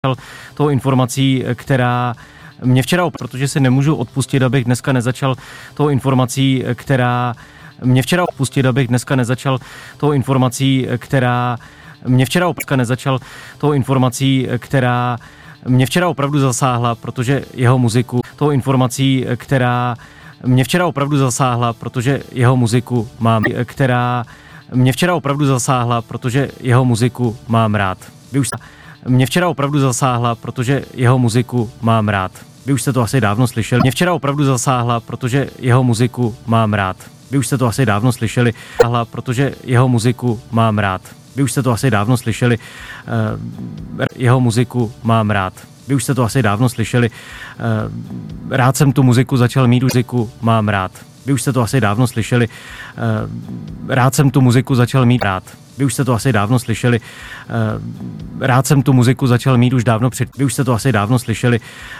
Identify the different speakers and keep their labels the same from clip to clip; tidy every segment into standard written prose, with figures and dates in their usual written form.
Speaker 1: tou informací, která mě včera, protože si nemůžu odpustit, abych dneska nezačal tou informací, která mě včera odpustit, abych dneska nezačal tou informací, která mě včera nezačal tou informací, která mě včera opravdu zasáhla, protože jeho muziku, tou informací, která mě včera opravdu zasáhla, protože jeho muziku mám, která mě včera opravdu zasáhla, protože jeho muziku mám rád. Mě včera opravdu zasáhla, protože jeho muziku mám rád. Vy už jste to asi dávno slyšeli. Mě včera opravdu zasáhla, protože jeho muziku mám rád. Vy už jste to asi dávno slyšeli. Protože jeho muziku mám rád. Vy už jste to asi dávno slyšeli. Jeho muziku mám rád. Vy už jste to asi dávno slyšeli. Rád jsem tu muziku začal mít, muziku mám rád. Vy už jste to asi dávno slyšeli. Rád jsem tu muziku začal mít rád. Vy už jste to asi dávno slyšeli. Rád jsem tu muziku začal mít už dávno před. Vy už jste to asi dávno slyšeli.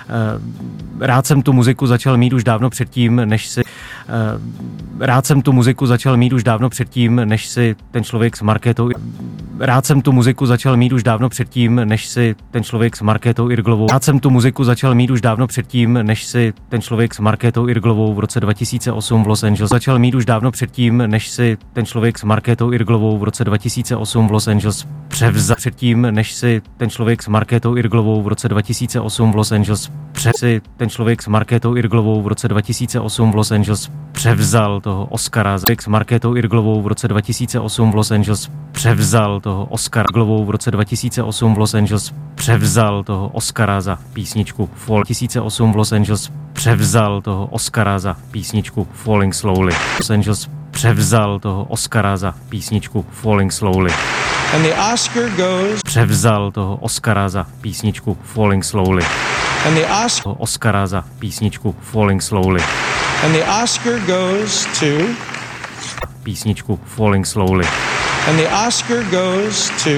Speaker 1: Rád jsem tu muziku začal mít už dávno předtím, než si. Rád jsem tu muziku začal mít už dávno předtím, než si ten člověk s Markétou. Rád jsem tu muziku začal mít už dávno předtím, než si ten člověk s Markétou Irglovou. Rád jsem tu muziku začal mít už dávno předtím, než si ten člověk s Markétou Irglovou v roce 2008 v Los Angeles začal mít už dávno předtím, než si ten člověk s Markétou Irglovou v roce 2008 v Los Angeles převzal předtím, než si ten člověk s Markétou Irglovou v roce 2008 v Los Angeles si ten člověk s Markétou Irglovou v roce 2008 v Los Angeles převzal toho Oscara. S Markétou Irglovou v roce 2008 v Los Angeles převzal toho Oscara. Irglovou v roce 2008 v Los Angeles převzal toho Oscara za písničku Fall. 2008 v Los Angeles převzal toho Oscara za písničku Falling Slowly. Los Angeles převzal toho Oscara za písničku Falling Slowly.
Speaker 2: And the Oscar goes.
Speaker 1: Převzal toho Oscara za písničku Falling Slowly.
Speaker 2: And the Oscar.
Speaker 1: Oscara za písničku Falling Slowly.
Speaker 2: And the Oscar goes to.
Speaker 1: Písničku Falling Slowly.
Speaker 2: And the Oscar goes to.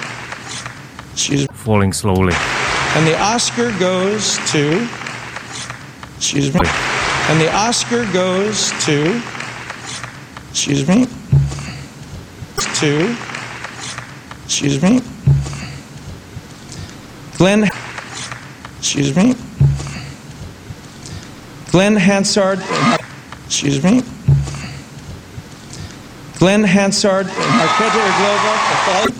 Speaker 1: Falling Slowly.
Speaker 2: And the Oscar goes to. And the Oscar goes to. Glenn Hansard. Glenn Hansard and Markéta Irglová for falling.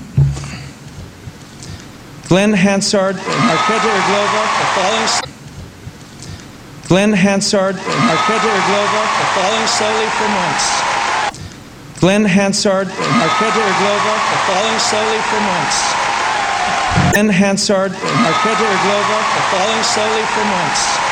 Speaker 2: Glenn Hansard and Markéta Irglová for falling. Glenn Hansard and Markéta Irglová for falling slowly for months. Glenn Hansard and Markéta Irglová for falling slowly for months. Glenn Hansard and Markéta Irglová for falling slowly for months.